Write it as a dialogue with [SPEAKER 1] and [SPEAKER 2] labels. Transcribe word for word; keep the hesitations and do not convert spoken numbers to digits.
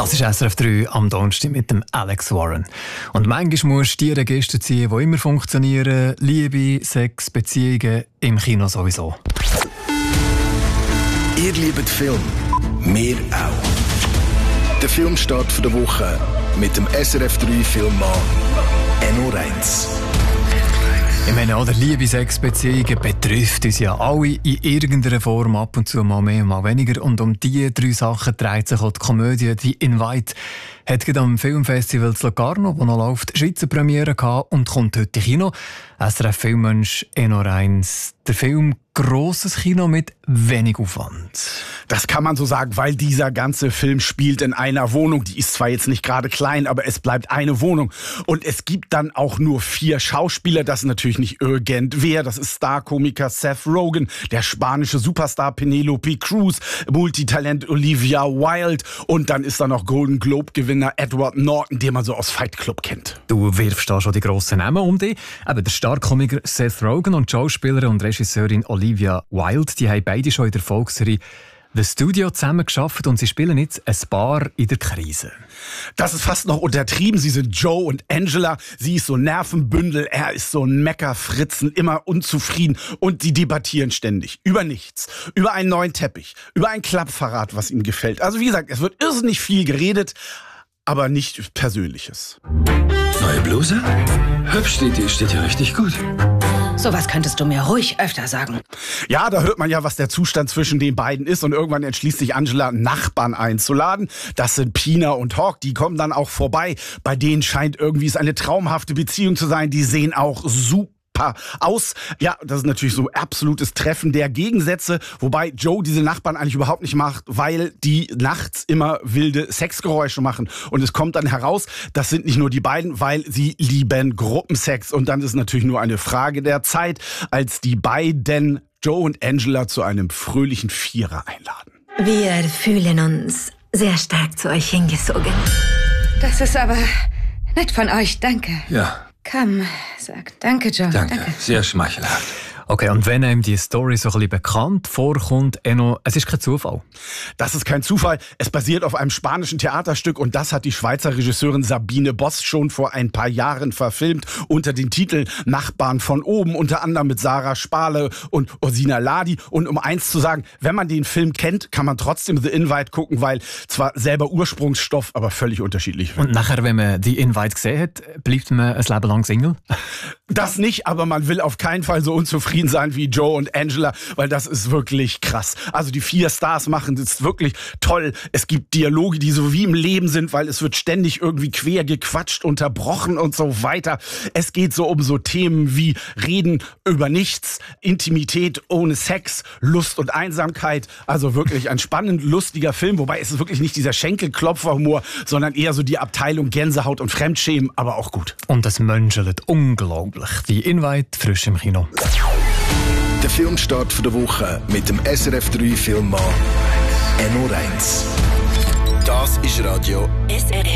[SPEAKER 1] Das ist S R F drei am Donnerstag mit dem Alex Warren. Und manchmal musst du die Register ziehen, die immer funktionieren. Liebe, Sex, Beziehungen, im Kino sowieso.
[SPEAKER 2] Ihr liebt Film, wir auch. Der Filmstart der Woche mit dem S R F drei Filmmann Enno Reins.
[SPEAKER 1] Ich meine, oder Liebe, Sex, Beziehungen betrifft uns ja alle in irgendeiner Form, ab und zu mal mehr, mal weniger. Und um diese drei Sachen dreht sich auch die Komödie «The Invite». Hat gerade am Filmfestival zu Locarno, wo noch läuft, Schweizer Premiere gehabt und kommt heute in Kino. S R F-Filmmensch Enno Reins. Der Film «Grosses Kino mit wenig Aufwand».
[SPEAKER 3] Das kann man so sagen, weil dieser ganze Film spielt in einer Wohnung. Die ist zwar jetzt nicht gerade klein, aber es bleibt eine Wohnung. Und es gibt dann auch nur vier Schauspieler. Das ist natürlich nicht irgendwer. Das ist Star-Komiker Seth Rogen, der spanische Superstar Penelope Cruz, Multitalent Olivia Wilde und dann ist da noch Golden Globe-Gewinner Edward Norton, den man so aus Fight Club kennt.
[SPEAKER 1] Du wirfst da schon die grossen Namen um dich. Aber der Star-Komiker Seth Rogen und die Schauspielerin und Regisseurin Olivia Wilde, die haben beide schon in der Volksserie «The Studio» zusammengearbeitet und sie spielen jetzt ein Paar in der Krise.
[SPEAKER 3] Das ist fast noch untertrieben. Sie sind Joe und Angela. Sie ist so ein Nervenbündel, er ist so ein Meckerfritzen, immer unzufrieden. Und die debattieren ständig über nichts. Über einen neuen Teppich, über ein Klappfahrrad, was ihnen gefällt. Also wie gesagt, es wird irrsinnig viel geredet, aber nicht Persönliches.
[SPEAKER 4] Neue Bluse? Hübsch, die, die steht ja richtig gut.
[SPEAKER 5] Sowas könntest du mir ruhig öfter sagen.
[SPEAKER 3] Ja, da hört man ja, was der Zustand zwischen den beiden ist. Und irgendwann entschließt sich Angela, Nachbarn einzuladen. Das sind Pina und Hawk. Die kommen dann auch vorbei. Bei denen scheint irgendwie es eine traumhafte Beziehung zu sein. Die sehen auch super aus. Ja, das ist natürlich so absolutes Treffen der Gegensätze, wobei Joe diese Nachbarn eigentlich überhaupt nicht macht, weil die nachts immer wilde Sexgeräusche machen. Und es kommt dann heraus, das sind nicht nur die beiden, weil sie lieben Gruppensex. Und dann ist natürlich nur eine Frage der Zeit, als die beiden Joe und Angela zu einem fröhlichen Vierer einladen.
[SPEAKER 6] Wir fühlen uns sehr stark zu euch hingezogen.
[SPEAKER 5] Das ist aber nett von euch, danke.
[SPEAKER 4] Ja.
[SPEAKER 5] Komm, sag danke, Joe.
[SPEAKER 4] Danke,
[SPEAKER 5] danke.
[SPEAKER 4] sehr schmeichelhaft.
[SPEAKER 1] Okay, und wenn einem die Story so ein bisschen bekannt vorkommt, Enno, es ist kein Zufall.
[SPEAKER 3] Das ist kein Zufall. Es basiert auf einem spanischen Theaterstück und das hat die Schweizer Regisseurin Sabine Boss schon vor ein paar Jahren verfilmt unter dem Titel Nachbarn von oben, unter anderem mit Sarah Spale und Ursina Ladi. Und um eins zu sagen, wenn man den Film kennt, kann man trotzdem The Invite gucken, weil zwar selber Ursprungsstoff, aber völlig unterschiedlich.
[SPEAKER 1] Und nachher, wenn man The Invite gesehen hat, bleibt man ein Leben lang Single?
[SPEAKER 3] Das nicht, aber man will auf keinen Fall so unzufrieden sein wie Joe und Angela, weil das ist wirklich krass. Also die vier Stars machen das wirklich toll. Es gibt Dialoge, die so wie im Leben sind, weil es wird ständig irgendwie quer gequatscht, unterbrochen und so weiter. Es geht so um so Themen wie Reden über nichts, Intimität ohne Sex, Lust und Einsamkeit. Also wirklich ein spannend, lustiger Film, wobei es ist wirklich nicht dieser Schenkelklopferhumor, sondern eher so die Abteilung Gänsehaut und Fremdschämen, aber auch gut.
[SPEAKER 1] Und das menschelt unglaublich. Die Invite frisch im Kino.
[SPEAKER 2] Der Filmstart der Woche mit dem S R F drei Filmmann Enno Reins. Das ist Radio S R F.